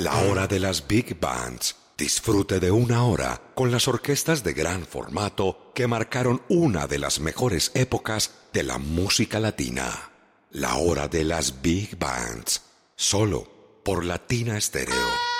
La hora de las Big Bands. Disfrute de una hora con las orquestas de gran formato que marcaron una de las mejores épocas de la música latina. La hora de las Big Bands. Solo por Latina Stereo.